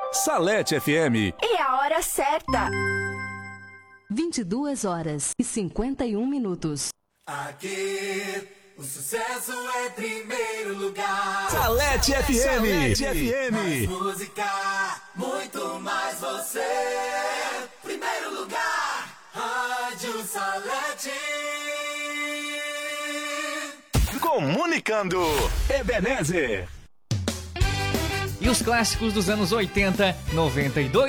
Salete FM. E a hora certa. 22h51. Aqui, o sucesso é primeiro lugar. Salete FM. Salete FM. Mais música, muito mais você. Primeiro lugar, Rádio Salete. Comunicando, Ebenezer. E os clássicos dos anos 80, 92